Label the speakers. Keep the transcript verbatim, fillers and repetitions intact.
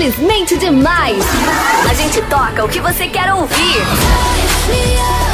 Speaker 1: simplesmente demais. A gente toca o que você quer ouvir.